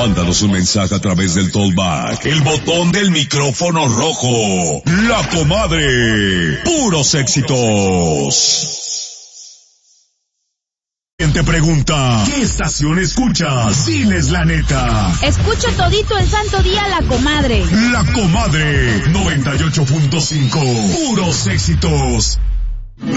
Mándanos un mensaje a través del Tollback, el botón del micrófono rojo. La Comadre. Puros éxitos. Te pregunta, ¿qué estación escuchas? Diles la neta. Escucho todito el santo día La Comadre. La Comadre 98.5. Puros éxitos.